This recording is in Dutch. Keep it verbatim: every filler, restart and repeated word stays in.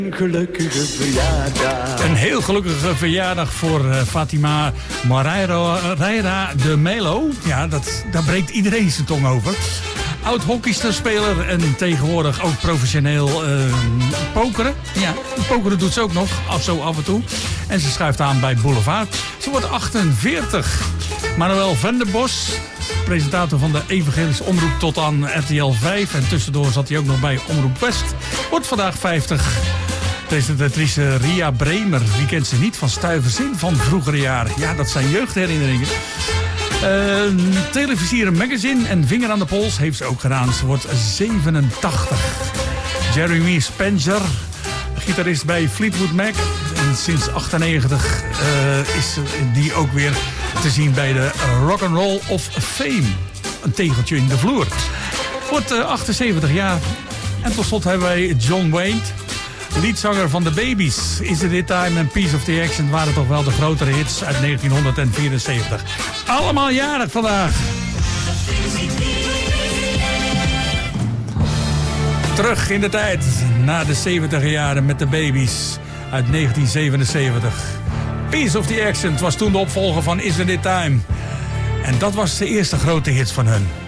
Gelukkige verjaardag. Een heel gelukkige verjaardag voor uh, Fatima Moreira de Melo. Ja, dat, daar breekt iedereen zijn tong over. Oud hockeyspeler en tegenwoordig ook professioneel uh, pokeren. Ja, pokeren doet ze ook nog, af zo af en toe. En ze schuift aan bij Boulevard. Ze wordt achtenveertig. Manuel van der Bos, presentator van de Evangelische Omroep tot aan R T L vijf. En tussendoor zat hij ook nog bij Omroep West. Wordt vandaag vijftig. Presentatrice Ria Bremer, wie kent ze niet van Stuiverzin van vroegere jaren? Ja, dat zijn jeugdherinneringen. Uh, televisie en magazine en vinger aan de pols heeft ze ook gedaan. Ze wordt zevenentachtig. Jeremy Spencer, gitarist bij Fleetwood Mac. En sinds achtennegentig uh, is die ook weer te zien bij de Rock and Roll of Fame. Een tegeltje in de vloer. Wordt uh, achtenzeventig jaar. En tot slot hebben wij John Wayne, leadzanger van de Babies. Is It It Time en Piece of the Action waren toch wel de grotere hits uit negentien vierenzeventig. Allemaal jarig vandaag. Terug in de tijd, na de zeventiger jaren met de Babies uit negentien zevenenzeventig. Piece of the Action was toen de opvolger van Is It It Time. En dat was de eerste grote hit van hun.